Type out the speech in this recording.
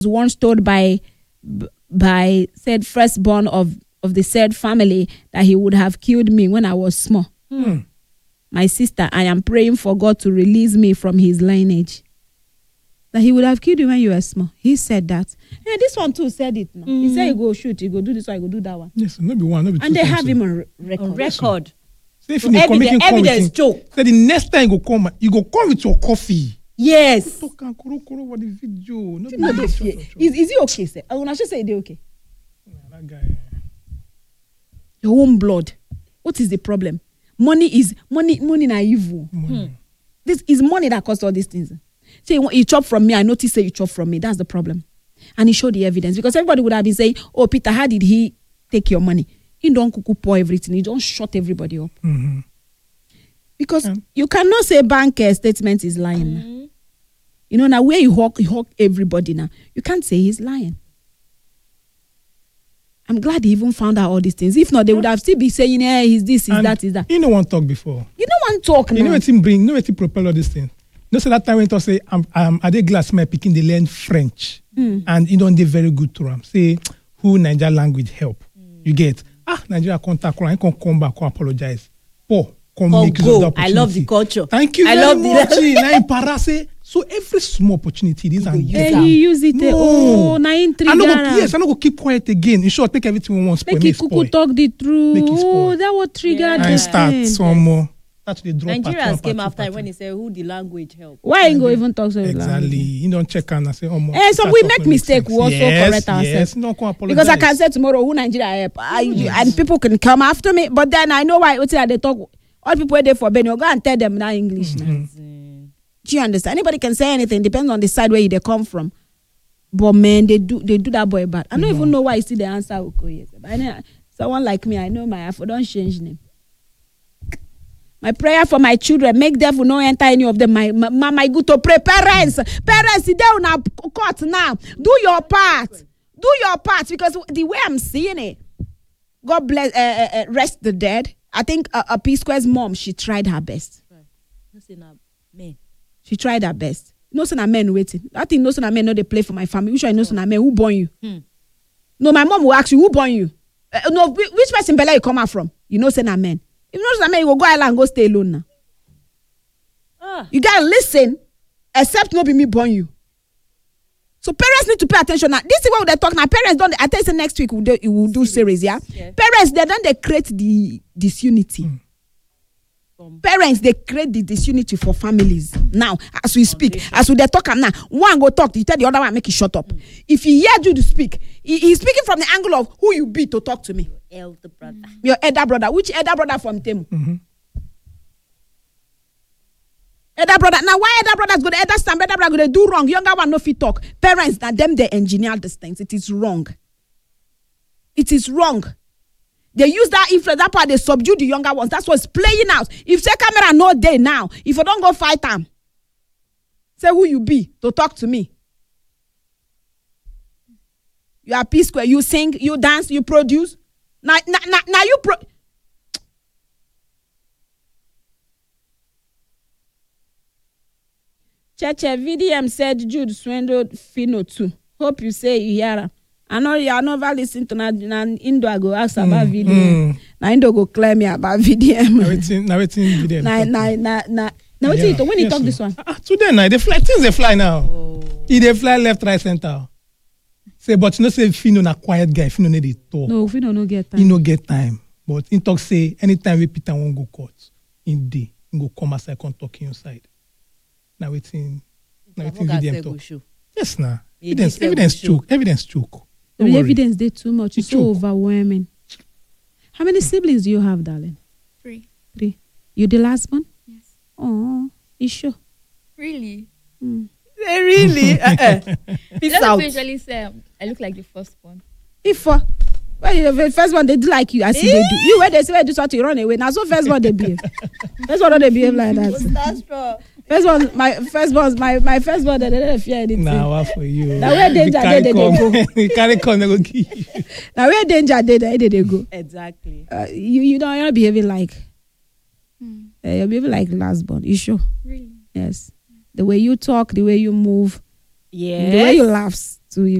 once told by said firstborn of the said family that he would have killed me when I was small. My sister, I am praying for God to release me from his lineage. That he would have killed you when you were small. He said that. Yeah, this one too said it now. He said he go shoot, he go do this one, he go do that one. Yes, maybe one, maybe two. And they have him on record. On record. So if evidence joke. So the next time you go come with your coffee. Yes. Talk and koro what the video. No, Is he okay, sir? I want to say they okay. That guy. Your own blood. What is the problem? Money na evil. This is money that costs all these things. Say you chop from me, I notice say you chop from me. That's the problem. And he showed the evidence because everybody would have been saying, "Oh, Peter, how did he take your money?" He don't pour everything. He don't shut everybody up. Because you cannot say bank statement is lying. You know now where you hawk everybody now. You can't say he's lying. I'm glad he even found out all these things. If not, they would have still be saying, "Hey, he's this, he's that, he's that." You know one talk before. You know one talk now. You know what him bring? You know what he propel all these things? No, so that time when he say, "I dey glass my picking they learn French, and you don't dey very good to them." Say who Niger language help. You get Nigeria contact I can come back and apologize. Come make use of the opportunity. I love the culture. Thank you very much. So every small opportunity, this and he use it. No. I no go keep quiet again. In short, take everything we want. Make it talk the truth. Make it spoil. That would trigger and start some more. Nigerians came after when he said who the language help. Why ain't go even talk so exactly? You don't check and say so we make mistake. We also correct ourselves. Yes, no, because I can say tomorrow who Nigeria help, and people can come after me. But then I know why. What's that they talk? All people were there for Benny. Go and tell them now English. Now. Do you understand? Anybody can say anything. Depends on the side where they come from. But man, they do that boy bad. I don't even know why you see the answer. Someone like me, I know my I don't change name. My prayer for my children, make devil no enter any of them. My good to pray. Parents, sit down now, court now. Do your part. Because the way I'm seeing it, God bless, rest the dead. I think a P-Square's mom, she tried her best. She tried her best. No son of men waiting. I think no son of men know they play for my family. Which I know son of men who born you. No, my mom will ask you who born you. No, which person Bella you come out from? You know son of men. If you know son of men, you will go island and go stay alone now. You gotta listen, except no be me born you. So parents need to pay attention now. This is what they talk now. Parents don't. I tell you next week we'll do series. Yeah. Parents they create the disunity. Parents they create the disunity for families now as we speak. As we they talk now, one go talk, you tell the other one make it shut up. If he hear you to speak, he's speaking from the angle of who you be to talk to me. Your elder brother. Your elder brother. Which elder brother from Temu? Elder brother. Now why elder brothers go to elder stand? Elder brother go to do wrong. Younger one no fit talk. Parents that them they engineer these things. It is wrong. It is wrong. They use that influence, that part they subdue the younger ones. That's what's playing out. If say camera no day now, if you don't go fight them, say who you be to talk to me. You are P-Square. You sing, you dance, you produce. Now you Cheche VDM said Jude swindled Fino too. Hope you say you hear her. I know you are never listening to Indo. I go ask about VDM. Now Indo go claim me about VDM. Now it's VDM. Now when you talk this one. Today now things they fly now. They fly left, right, center. Say, but you know say Fino na quiet guy. Fino need to talk. No, Fino no get time. He no get time. But in talk say anytime we Peter won't go court, in day he go come aside and talk inside. Now it's VDM talk. Yes, now evidence choke. The evidence they too much. It's so overwhelming. How many siblings do you have, darling? 3. You the last one? Yes. Oh, you sure? Really? Really? Peace out. People usually say I look like the first one. The first one they do like you. I see they do. You where they say where do something you run away. Now so first one they behave. First one they behave like that. My firstborn, they don't fear anything. Now what for you? Now where danger they go. Carry come, they go give. Now where danger they go. Exactly. You're not behaving like. You're behaving like lastborn. You sure? Really? Yes. The way you talk, the way you move, yes. the way you laugh. to you.